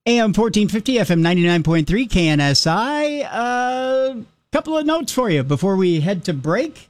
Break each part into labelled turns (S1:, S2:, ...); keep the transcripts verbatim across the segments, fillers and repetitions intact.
S1: A M fourteen fifty, F M ninety-nine point three, K N S I. A uh, couple of notes for you before we head to break.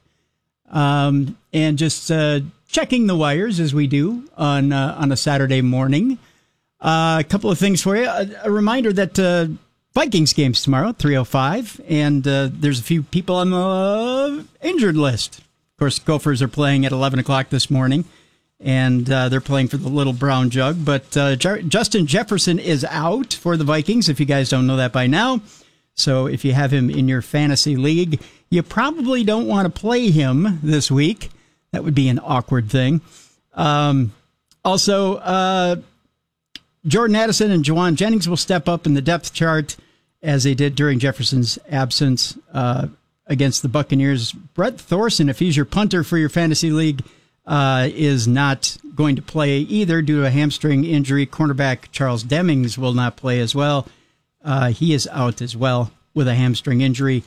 S1: Um, and just uh, checking the wires as we do on uh, on a Saturday morning. Uh, a couple of things for you. A, a reminder that uh, Vikings game's tomorrow, three oh five, and uh, there's a few people on the injured list. Of course, Gophers are playing at eleven o'clock this morning, and uh, they're playing for the Little Brown Jug. But uh, J- Justin Jefferson is out for the Vikings, if you guys don't know that by now. So if you have him in your fantasy league, you probably don't want to play him this week. That would be an awkward thing. Um, also, uh, Jordan Addison and Juwan Jennings will step up in the depth chart as they did during Jefferson's absence uh, against the Buccaneers. Brett Thorson, if he's your punter for your fantasy league, uh, is not going to play either due to a hamstring injury. Cornerback Charles Demings will not play as well. Uh, he is out as well with a hamstring injury.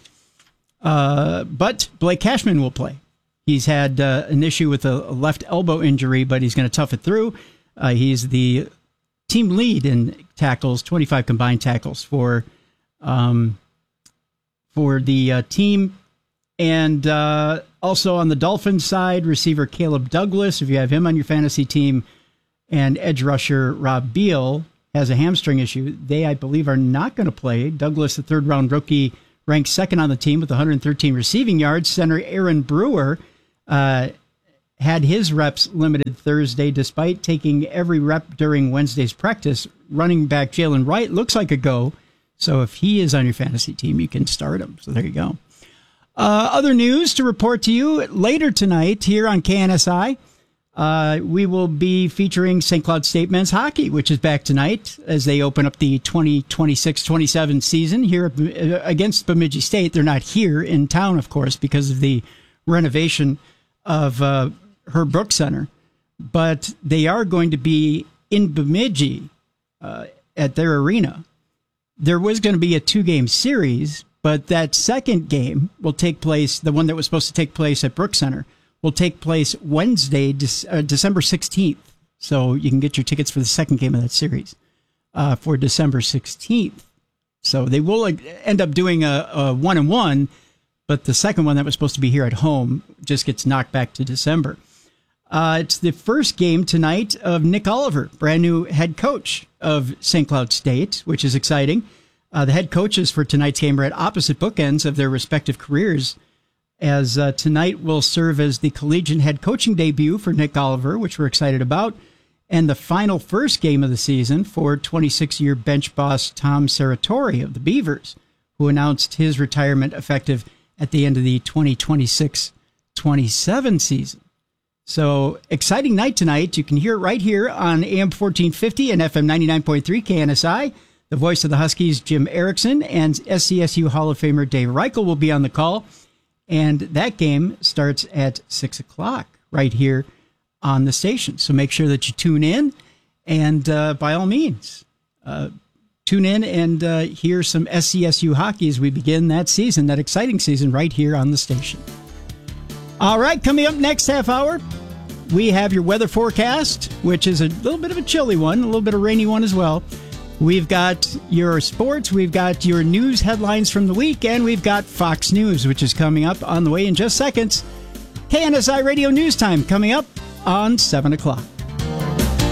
S1: Uh, but Blake Cashman will play. He's had uh, an issue with a left elbow injury, but he's going to tough it through. Uh, he's the team lead in tackles, twenty-five combined tackles for um, for the uh, team. And uh, also on the Dolphins side, receiver Caleb Douglas, if you have him on your fantasy team, and edge rusher Rob Beal has a hamstring issue. They, I believe, are not going to play. Douglas, the third-round rookie, ranked second on the team with one hundred thirteen receiving yards. Center Aaron Brewer uh, had his reps limited Thursday, despite taking every rep during Wednesday's practice. Running back Jalen Wright looks like a go. So if he is on your fantasy team, you can start him. So there you go. Uh, other news to report to you later tonight here on K N S I. Uh, we will be featuring Saint Cloud State men's hockey, which is back tonight as they open up the twenty twenty-six twenty-seven season here against Bemidji State. They're not here in town, of course, because of the renovation of uh, Herb Brooks Center. But they are going to be in Bemidji uh, at their arena. There was going to be a two-game series, but that second game will take place, the one that was supposed to take place at Brooks Center, will take place Wednesday, uh, December sixteenth. So you can get your tickets for the second game of that series uh, for December sixteenth. So they will end up doing a, a one-and-one, but the second one that was supposed to be here at home just gets knocked back to December. Uh, it's the first game tonight of Nick Oliver, brand new head coach of Saint Cloud State, which is exciting. Uh, the head coaches for tonight's game are at opposite bookends of their respective careers, as uh, tonight will serve as the collegiate head coaching debut for Nick Oliver, which we're excited about, and the final first game of the season for twenty-six-year bench boss Tom Serratori of the Beavers, who announced his retirement effective at the end of the twenty twenty-six twenty-seven season. So, exciting night tonight. You can hear it right here on A M fourteen fifty and F M ninety-nine point three K N S I. The voice of the Huskies, Jim Erickson, and S C S U Hall of Famer Dave Reichel will be on the call. And that game starts at six o'clock right here on the station. So make sure that you tune in. And uh, by all means, uh, tune in and uh, hear some S C S U hockey as we begin that season, that exciting season right here on the station. All right, coming up next half hour, we have your weather forecast, which is a little bit of a chilly one, a little bit of a rainy one as well. We've got your sports, we've got your news headlines from the week, and we've got Fox News, which is coming up on the way in just seconds. K N S I Radio News Time coming up on seven o'clock.